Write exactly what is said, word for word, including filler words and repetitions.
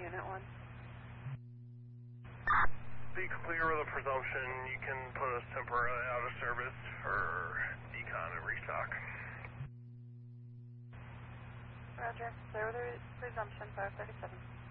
Unit one. Be clear with a presumption you can put us temporarily out of service for decon and restock. Roger. Clear with a presumption, five thirty-seven.